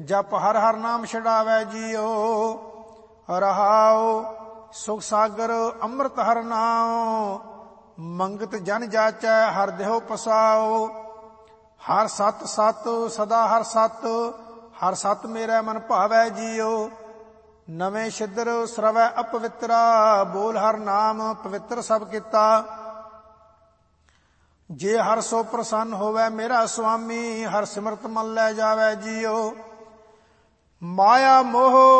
ਜਪ ਹਰ ਹਰ ਨਾਮ ਛਡਾਵੈ ਜੀਓ। ਰਹਾਉ ਸੁਖ ਸਾਗਰ ਅੰਮ੍ਰਿਤ ਹਰ ਨਾਉ, ਮੰਗਤ ਜਨ ਜਾਚੈ ਹਰ ਦੇਹੁ ਪਸਾਉ। ਹਰ ਸਤ ਸਤ ਸਦਾ ਹਰ ਸਤ, ਹਰ ਸਤ ਮੇਰਾ ਮਨ ਭਾਵੈ ਜੀਓ। ਨਵੇਂ ਛਿਦਰ ਸਰਵੈ ਅਪਵਿੱਤਰਾ, ਬੋਲ ਹਰ ਨਾਮ ਪਵਿੱਤਰ ਸਭ ਕੀਤਾ। ਜੇ ਹਰ ਸੋ ਪ੍ਰਸੰਨ ਹੋਵੈ ਮੇਰਾ ਸੁਆਮੀ, ਹਰ ਸਿਮਰਤ ਮਨ ਲੈ ਜਾਵੈ ਜੀਓ। ਮਾਇਆ ਮੋਹ